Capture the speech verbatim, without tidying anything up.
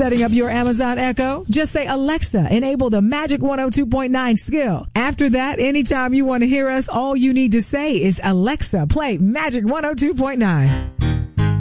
Setting up your Amazon Echo? Just say, Alexa, enable the Magic one oh two point nine skill. After that, anytime you want to hear us, all you need to say is, Alexa, play Magic one oh two point nine.